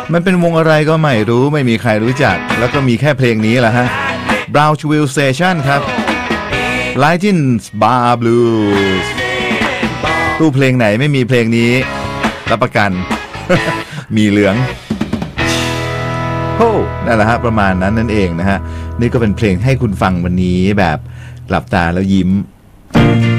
มันเป็นวงอะไรก็ไม่รู้ไม่มีใครรู้จักแล้วก็มีแค่เพลงนี้แหละฮะ Brownsville Station ครับ Lightning Bar Blues ตู้เพลงไหนไม่มีเพลงนี้รับประกัน มีเหลืองโอ้นั่นแหละฮะประมาณนั้นนั่นเองนะฮะนี่ก็เป็นเพลงให้คุณฟังวันนี้แบบหลับตาแล้วยิ้ม